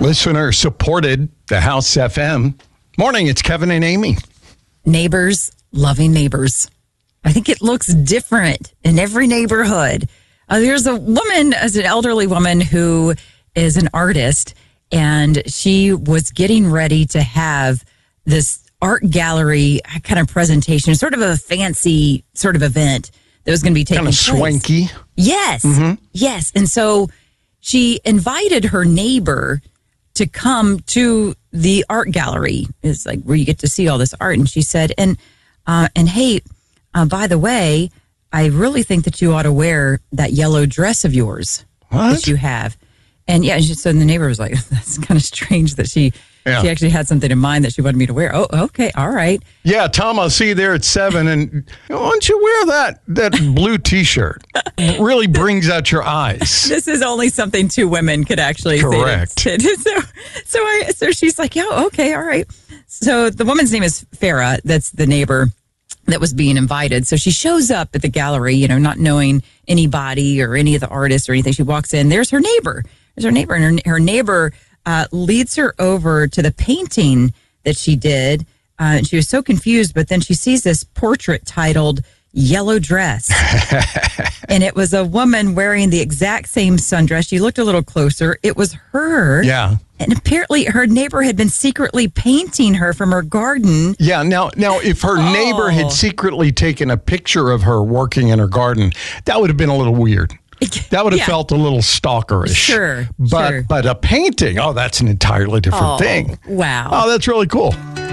Listener supported the House FM. Morning, it's Kevin and Amy. Neighbors loving neighbors. I think it looks different in every neighborhood. There's a woman, as an elderly woman, who is an artist, and she was getting ready to have this art gallery kind of presentation, sort of a fancy sort of event that was going to be taking place. Kind of swanky. Yes. Yes. And so she invited her neighbor to come to the art gallery. It's like where you get to see all this art. And she said, and hey, by the way, I really think that you ought to wear that yellow dress of yours that you have. And yeah, so the neighbor was like, that's kind of strange that she actually had something in mind that she wanted me to wear. Oh, okay. All right. Yeah, Tom, I'll see you there at 7. And why don't you wear that blue T-shirt? It really brings out your eyes. This is only something two women could actually Correct. say. So she's like, yeah, okay, all right. So the woman's name is Farah. That's the neighbor that was being invited. So she shows up at the gallery, not knowing anybody or any of the artists or anything. She walks in. There's her neighbor. And her neighbor leads her over to the painting that she did. And she was so confused, but then she sees this portrait titled Yellow Dress. And it was a woman wearing the exact same sundress. She looked a little closer. It was her. Yeah. And apparently her neighbor had been secretly painting her from her garden. Yeah. Now, if her neighbor had secretly taken a picture of her working in her garden, that would have been a little weird. That would have felt a little stalkerish. Sure. But a painting, that's an entirely different thing. Wow. Oh, that's really cool.